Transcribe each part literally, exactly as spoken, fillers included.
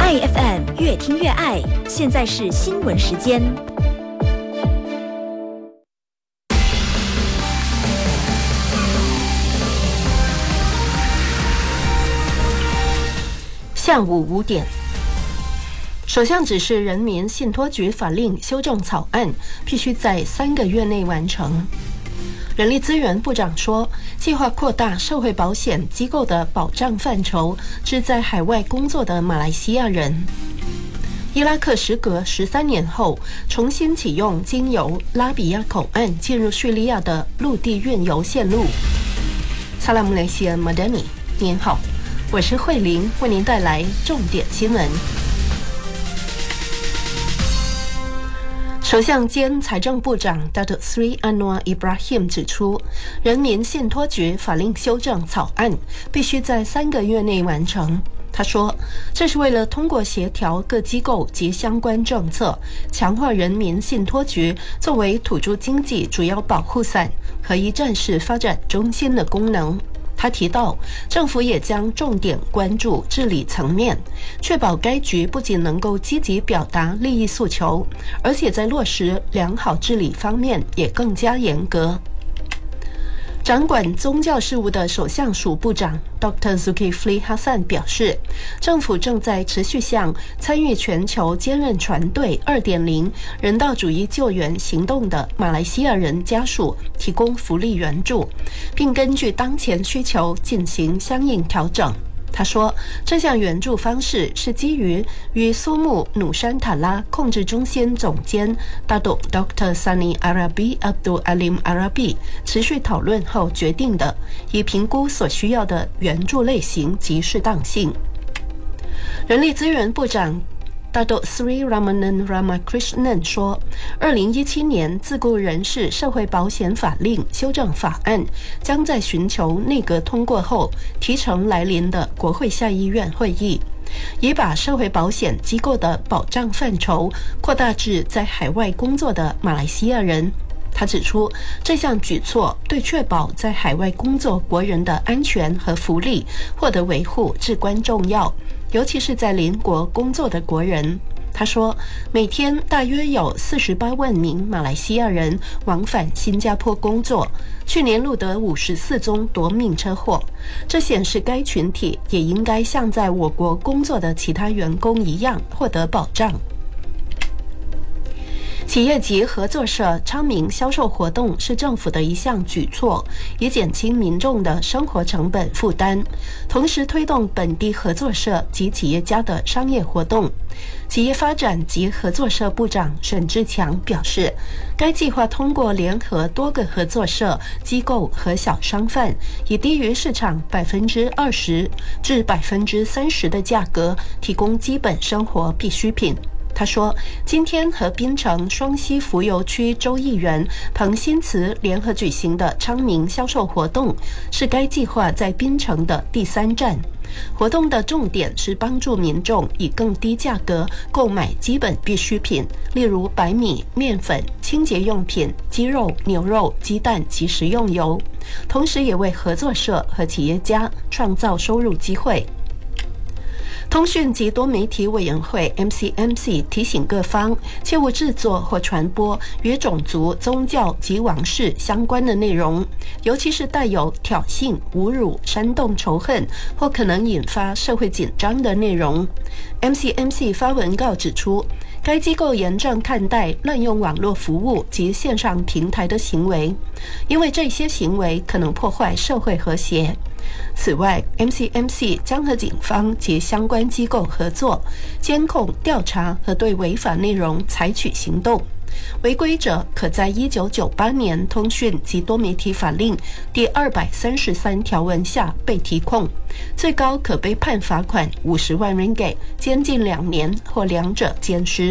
爱 F M 越听越爱，现在是新闻时间。 下午五点，首相指示人民信托局法令修正草案必须在三个月内完成。人力资源部长说，计划扩大社会保险机构的保障范畴至在海外工作的马来西亚人。伊拉克时隔十三年后重新启用经由拉比亚口岸进入叙利亚的陆地运油线路。萨拉姆雷西恩马德尼，您好，我是慧玲，为您带来重点新闻。首相兼财政部长 Datuk Seri Anwar Ibrahim 指出，人民信托局法令修正草案必须在三个月内完成。他说，这是为了通过协调各机构及相关政策，强化人民信托局作为土著经济主要保护伞和一站式发展中心的功能。他提到，政府也将重点关注治理层面，确保该局不仅能够积极表达利益诉求，而且在落实良好治理方面也更加严格。掌管宗教事务的首相署部长 Doctor Zulkifli Hasan 表示，政府正在持续向参与全球坚韧船队 二点零 人道主义救援行动的马来西亚人家属提供福利援助，并根据当前需求进行相应调整。他说，这项援助方式是基于与苏木努山塔拉控制中心总监 Datuk Doctor Sani Arabi Abdul Alim Arabi 持续讨论后决定的，以评估所需要的援助类型及适当性。人力资源部长Datuk Seri Ramanan Ramakrishnan 说，二零一七年自雇人士社会保险法令修正法案将在寻求内阁通过后提呈来临的国会下议院会议，以把社会保险机构的保障范畴扩大至在海外工作的马来西亚人。他指出，这项举措对确保在海外工作国人的安全和福利获得维护至关重要，尤其是在邻国工作的国人。他说，每天大约有四十八万名马来西亚人往返新加坡工作，去年录得五十四宗夺命车祸，这显示该群体也应该像在我国工作的其他员工一样获得保障。企业级合作社昌明销售活动是政府的一项举措，以减轻民众的生活成本负担，同时推动本地合作社及企业家的商业活动。企业发展及合作社部长沈志强表示，该计划通过联合多个合作社、机构和小商贩，以低于市场百分之二十至百分之三十的价格提供基本生活必需品。他说，今天和槟城双溪浮游区州议员彭新慈联合举行的昌明销售活动，是该计划在槟城的第三站。活动的重点是帮助民众以更低价格购买基本必需品，例如白米、面粉、清洁用品、鸡肉、牛肉、鸡蛋及食用油，同时也为合作社和企业家创造收入机会。通讯及多媒体委员会 M C M C 提醒各方，切勿制作或传播与种族、宗教及王室相关的内容，尤其是带有挑衅、侮辱、煽动仇恨或可能引发社会紧张的内容。M C M C 发文告指出，该机构严正看待滥用网络服务及线上平台的行为，因为这些行为可能破坏社会和谐。此外 M C M C 将和警方及相关机构合作，监控、调查和对违法内容采取行动。违规者可在一九九八年通讯及多媒体法令第二百三十三条文下被提控，最高可被判罚款五十万ringgit，监禁两年或两者兼施。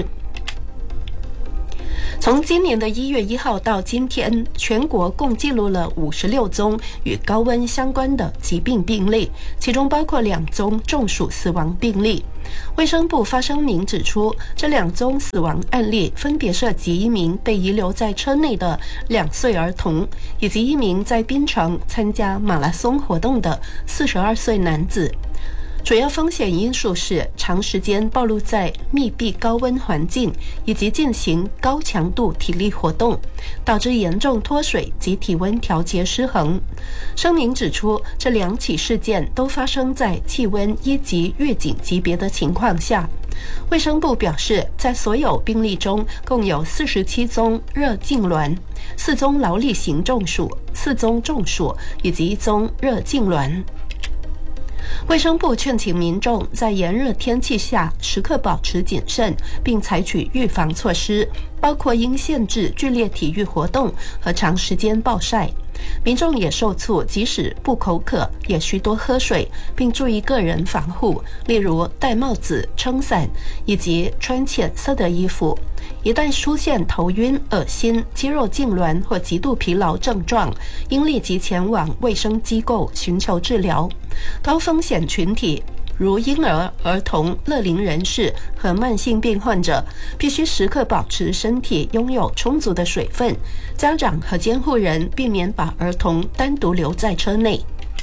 从今年的一月一号到今天，全国共记录了五十六宗与高温相关的疾病病例，其中包括两宗中暑死亡病例。卫生部发声明指出，这两宗死亡案例分别涉及一名被遗留在车内的两岁儿童，以及一名在槟城参加马拉松活动的四十二岁男子。 主要风险因素是长时间暴露在密闭高温环境，以及进行高强度体力活动，导致严重脱水及体温调节失衡。声明指出，这两起事件都发生在气温一级预警级别的情况下。卫生部表示，在所有病例中，共有四十七宗热痉挛、四宗劳力型中暑、四宗中暑以及一宗热痉挛。卫生部劝请民众在炎热天气下时刻保持谨慎，并采取预防措施，包括应限制剧烈体育活动和长时间暴晒。民众也受促，即使不口渴，也需多喝水，并注意个人防护，例如戴帽子、撑伞，以及穿浅色的衣服。一旦出现头晕、恶心、肌肉痉挛或极度疲劳症状，应立即前往卫生机构寻求治疗。高风险群体如婴儿、儿童、乐龄人士和慢性病患者，必须时刻保持身体拥有充足的水分。家长和监护人避免把儿童单独留在车内。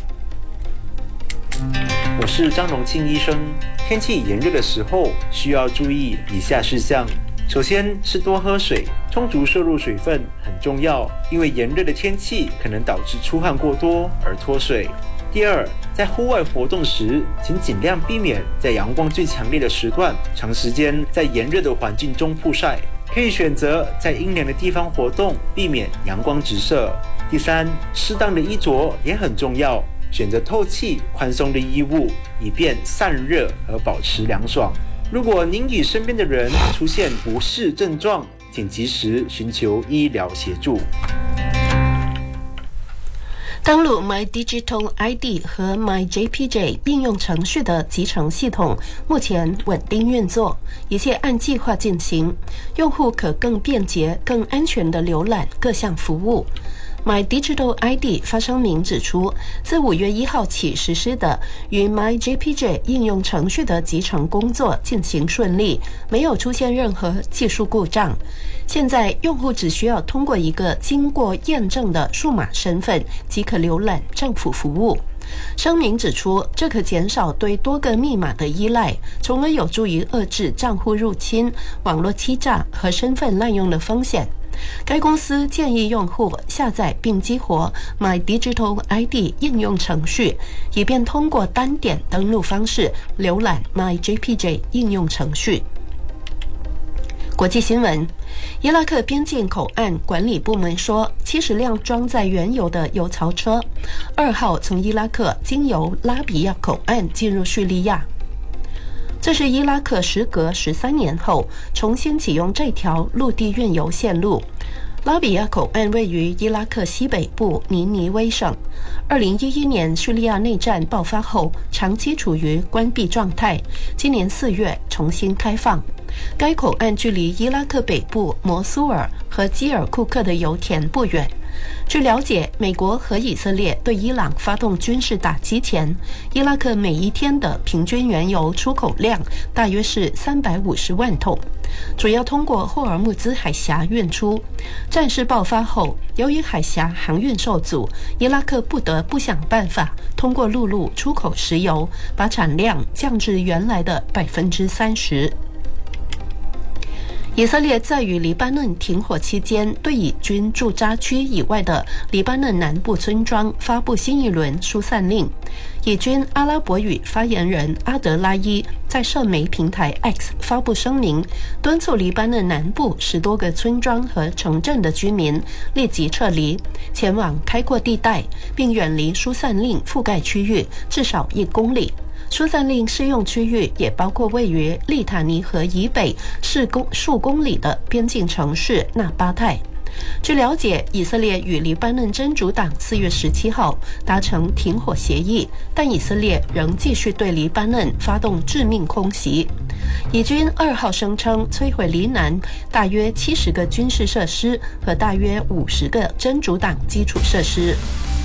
我是张荣庆医生。天气炎热的时候，需要注意以下事项。首先是多喝水，充足摄入水分很重要，因为炎热的天气可能导致出汗过多而脱水。第二，在户外活动时，请尽量避免在阳光最强烈的时段长时间在炎热的环境中曝晒，可以选择在阴凉的地方活动，避免阳光直射。第三，适当的衣着也很重要，选择透气、宽松的衣物，以便散热和保持凉爽。如果您与身边的人出现不适症状，请及时寻求医疗协助。 登录 My Digital I D 和 My J P J 应用程序的集成系统目前稳定运作，一切按计划进行，用户可更便捷、更安全地浏览各项服务。My Digital I D 发声明指出，自五月一号起实施的与 My J P J 应用程序的集成工作进行顺利，没有出现任何技术故障。现在用户只需要通过一个经过验证的数码身份，即可浏览政府服务。声明指出，这可减少对多个密码的依赖，从而有助于遏制账户入侵、网络欺诈和身份滥用的风险。该公司建议用户下载并激活 My Digital I D 应用程序，以便通过单点登录方式浏览 My J P J 应用程序。国际新闻，伊拉克边境口岸管理部门说，七十辆装载原油的油槽车二号从伊拉克经由拉比亚口岸进入叙利亚。这是伊拉克时隔十三年后重新启用这条陆地运油线路。拉比亚口岸位于伊拉克西北部尼尼微省。二零一一年叙利亚内战爆发后，长期处于关闭状态，今年四月重新开放。该口岸距离伊拉克北部摩苏尔和基尔库克的油田不远。据了解，美国和以色列对伊朗发动军事打击前，伊拉克每一天的平均原油出口量大约是三百五十万桶，主要通过霍尔木兹海峡运出。战事爆发后，由于海峡航运受阻，伊拉克不得不想办法通过陆路出口石油，把产量降至原来的百分之三十。以色列在与黎巴嫩停火期间，对以军驻扎区以外的黎巴嫩南部村庄发布新一轮疏散令。以军阿拉伯语发言人阿德拉伊在社媒平台 X 发布声明，敦促黎巴嫩南部十多个村庄和城镇的居民立即撤离，前往开阔地带，并远离疏散令覆盖区域至少一公里。疏散令适用区域也包括位于利塔尼河以北数公里的边境城市纳巴泰。据了解，以色列与黎巴嫩真主党四月十七号达成停火协议，但以色列仍继续对黎巴嫩发动致命空袭。以军二号声称摧毁黎南大约七十个军事设施和大约五十个真主党基础设施。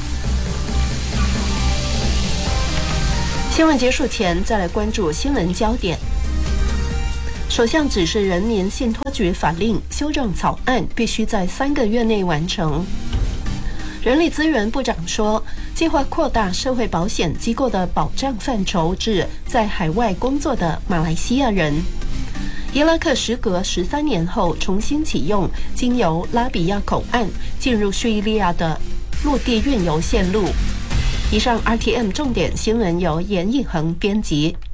新闻结束前，再来关注新闻焦点。首相指示人民信托局法令修正草案必须在三个月内完成。 人力资源部长说，计划扩大社会保险机构的保障范畴至在海外工作的马来西亚人。伊拉克时隔十三年后重新启用经由拉比亚口岸进入叙利亚的陆地运油线路。以上 R T M 重点新闻由严义恒编辑。